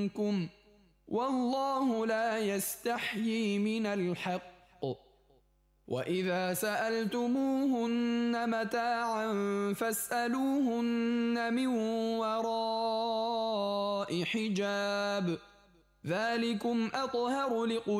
منكم والله لا يستحيي من الحق وإذا سألتموهن متاعا فاسألوهن من وراء حجاب ذلكم أطهر لقلوبكم